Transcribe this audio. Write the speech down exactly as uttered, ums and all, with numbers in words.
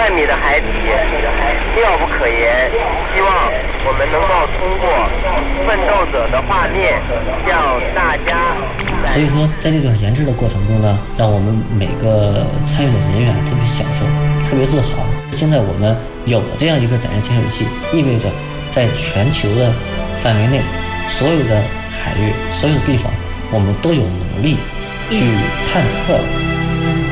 万米的海底妙不可言，希望我们能够通过奋斗者的画面向大家。 所以说，在这段研制的过程中呢，让我们每个参与的人员特别享受，特别自豪。现在我们有了这样一个载人潜水器，意味着在全球的范围内，所有的海域、所有的地方，我们都有能力去探测。